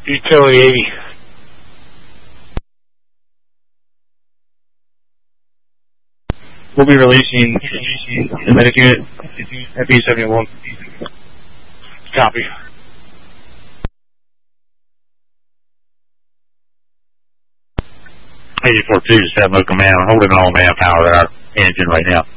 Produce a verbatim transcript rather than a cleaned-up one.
Utility eighty. We'll be releasing the medic unit at B seventy-one. Copy. eighty-four two, Seven Command, holding all manpower at our engine right now.